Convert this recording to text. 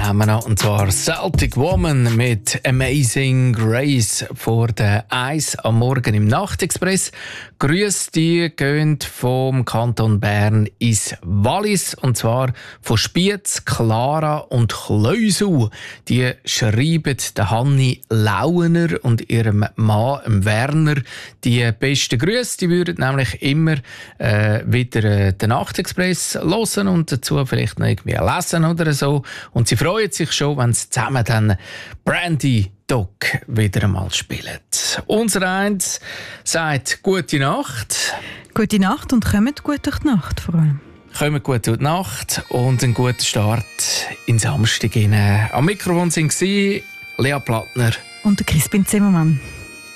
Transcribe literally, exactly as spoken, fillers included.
haben wir noch, und zwar Celtic Woman mit Amazing Grace vor der Eis am Morgen im Nachtexpress. Grüße die gehen vom Kanton Bern ins Wallis, und zwar von Spiez, Clara und Kleusel. Die schreiben der Hanni Lauener und ihrem Mann Werner die besten Grüße. Die würden nämlich immer äh, wieder äh, den Nachtexpress hören und dazu vielleicht noch irgendwie lesen oder so. Und sie freuen sich schon, wenn sie zusammen dann Brandy Dog wieder einmal spielen. Unser Eins sagt gute Nacht. Gute Nacht und kommt gut durch die Nacht vor allem. Kommt gut durch die Nacht und einen guten Start in Samstag. Am Mikrofon waren Lea Plattner und Crispin Zimmermann.